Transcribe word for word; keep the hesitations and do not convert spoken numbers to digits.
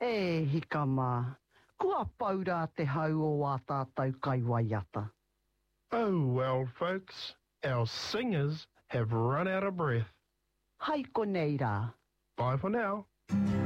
E hika mā, kua paura te hau o wā tātou kai waiata. Oh well, folks, our singers have run out of breath. Hai konei rā. Bye for now.